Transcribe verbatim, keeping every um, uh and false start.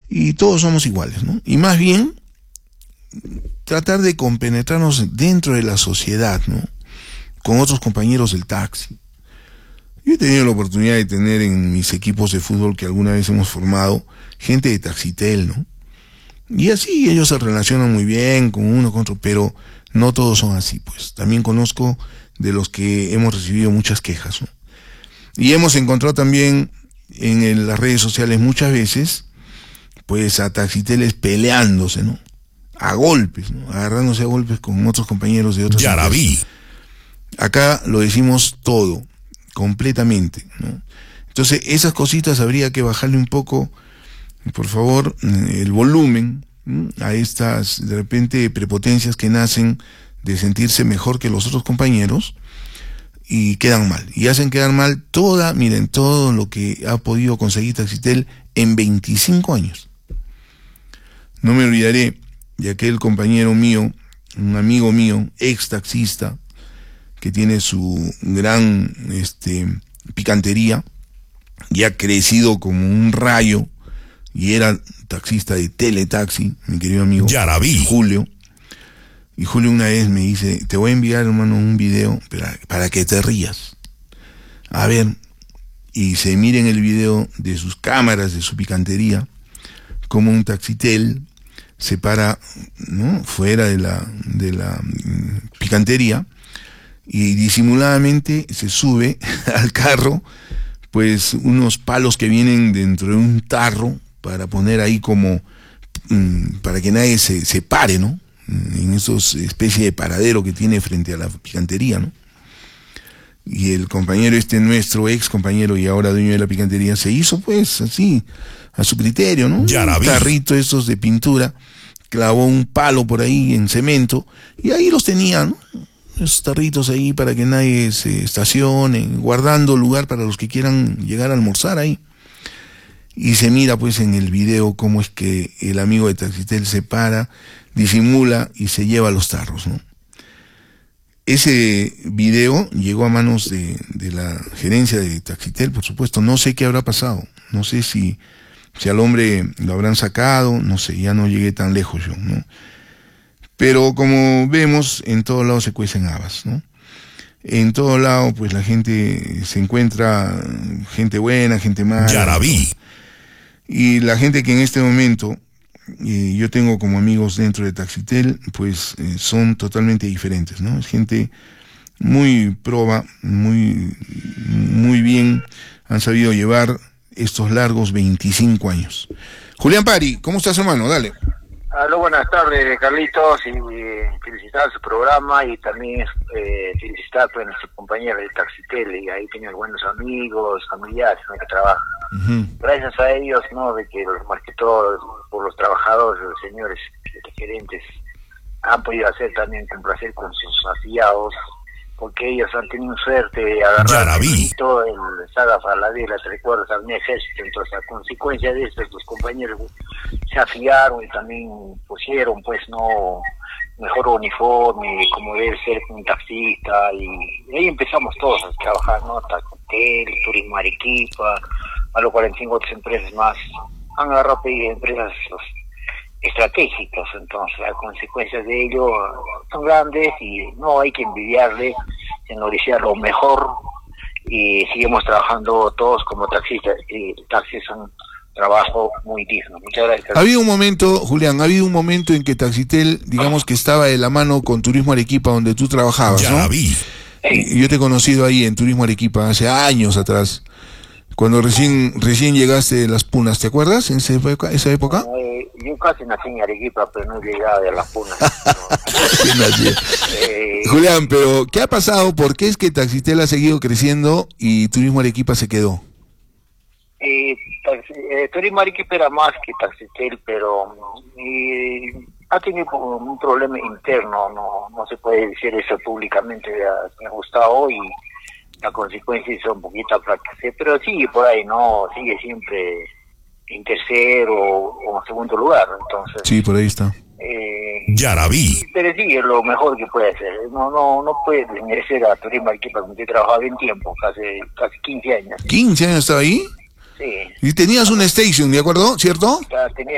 y todos somos iguales, ¿no? Y más bien, tratar de compenetrarnos dentro de la sociedad, ¿no? Con otros compañeros del taxi. Yo he tenido la oportunidad de tener en mis equipos de fútbol que alguna vez hemos formado gente de Taxitel, ¿no? Y así ellos se relacionan muy bien con uno, con otro, pero no todos son así, pues. También conozco de los que hemos recibido muchas quejas, ¿no? Y hemos encontrado también en el, las redes sociales muchas veces, pues, a Taxiteles peleándose, ¿no? A golpes, ¿no? Agarrándose a golpes con otros compañeros de otras Ya la vi. Acá lo decimos todo, completamente, ¿no? Entonces, esas cositas habría que bajarle un poco, por favor, el volumen, ¿no? A estas, de repente, prepotencias que nacen de sentirse mejor que los otros compañeros y quedan mal. Y hacen quedar mal toda, miren, todo lo que ha podido conseguir Taxitel en veinticinco años. No me olvidaré de aquel compañero mío, un amigo mío, ex taxista, que tiene su gran este, picantería y ha crecido como un rayo, y era taxista de Teletaxi, mi querido amigo Ya la vi. Julio. Y Julio una vez me dice, te voy a enviar, hermano, un video para, para que te rías. A ver, y se miren el video de sus cámaras, de su picantería, como un Taxitel se para, ¿no?, fuera de la, de la mm, picantería, y disimuladamente se sube al carro, pues unos palos que vienen dentro de un tarro para poner ahí como, mmm, para que nadie se, se pare, ¿no? En esos especie de paradero que tiene frente a la picantería, ¿no? Y el compañero este, nuestro ex compañero y ahora dueño de la picantería, se hizo pues así, a su criterio, ¿no? Ya la vi. Un carrito estos de pintura, clavó un palo por ahí en cemento, y ahí los tenía, ¿no? Esos tarritos ahí para que nadie se estacione, guardando lugar para los que quieran llegar a almorzar ahí. Y se mira pues en el video cómo es que el amigo de Taxitel se para, disimula y se lleva los tarros, ¿no? Ese video llegó a manos de, de la gerencia de Taxitel, por supuesto. No sé qué habrá pasado, no sé si, si al hombre lo habrán sacado, no sé, ya no llegué tan lejos yo, ¿no? Pero como vemos, en todos lados se cuecen habas, ¿no? En todo lado, pues la gente se encuentra, gente buena, gente mala. Ya la vi. Y la gente que en este momento eh, yo tengo como amigos dentro de Taxitel, pues eh, son totalmente diferentes, ¿no? Es gente muy proba, muy, muy bien, han sabido llevar estos largos veinticinco años. Julián Pari, ¿cómo estás, hermano? Dale. Aló, buenas tardes, Carlitos, y eh, felicitar su programa y también eh, felicitar pues, a nuestros compañeros de Taxitel, y ahí tienen buenos amigos, familiares, ¿no?, que trabajan. Uh-huh. Gracias a ellos, ¿no?, de que más que todo por los trabajadores, los señores los gerentes han podido hacer también complacer con sus afiliados, porque ellos han tenido suerte de agarrar todo el Saga Falabella, te recuerdas, al ejército. Entonces, a consecuencia de esto, los compañeros se afiliaron y también pusieron, pues, no mejor uniforme, como debe ser un taxista, y ahí empezamos todos a trabajar, ¿no? Taxitel, Turismo Arequipa, a los cuarenta y cinco otras empresas más, han agarrado empresas estratégicas. Entonces, a consecuencia de ello son grandes y no hay que envidiarle, sino desear lo mejor, y seguimos trabajando todos como taxistas, y taxis son trabajo muy digno. Muchas gracias. Ha habido un momento, Julián, ha habido un momento en que Taxitel, digamos que estaba de la mano con Turismo Arequipa, donde tú trabajabas, ya ¿no? La vi. Sí. Yo te he conocido ahí en Turismo Arequipa hace años atrás, cuando recién recién llegaste de Las Punas, ¿te acuerdas? En esa época. Esa época? No, eh, yo casi nací en Arequipa, pero no he llegado de Las Punas. eh, Julián, pero ¿qué ha pasado? ¿Por qué es que Taxitel ha seguido creciendo y Turismo Arequipa se quedó? Eh, taxi, eh, Turismo Arequipa era más que Taxitel, pero eh, ha tenido un problema interno, no no se puede decir eso públicamente a, a Gustavo, y la consecuencia es un poquito fracasé, pero sigue por ahí, no, sigue siempre en tercero o en segundo lugar. Entonces sí, por ahí está. Eh, ya la vi. Pero sí, es lo mejor que puede hacer. No no no puede desmerecer a Turismo Arequipa, donde he trabajado bien tiempo, casi casi quince años. ¿quince años estaba ahí? Sí. Y tenías una station, ¿de acuerdo? ¿Cierto? Tenía